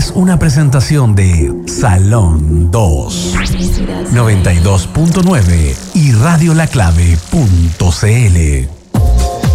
es una presentación de Salón 2, 92.9 y radiolaclave.cl.